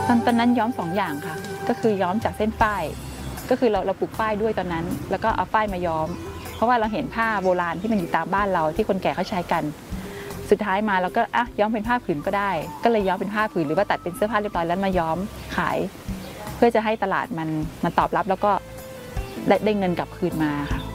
ตอนนั้นย้อม2 อย่างค่ะก็คือย้อมจากเส้นฝ้ายก็คือเราปลูกฝ้ายด้วยตอนนั้นแล้วก็เอาฝ้ายมาย้อมเพราะว่าเราเห็นผ้าโบราณที่มันอยู่ตามบ้านเราที่คนแก่เขาใช้กันสุดท้ายมาเราก็ย้อมเป็นผ้าผืนก็ได้ก็เลยย้อมเป็นผ้าผืนหรือว่าตัดเป็นเสื้อผ้าเรียบร้อยแล้วมาย้อมขายเพื่อจะให้ตลาดมันตอบรับแล้วก็ได้เงินกลับคืนมาค่ะ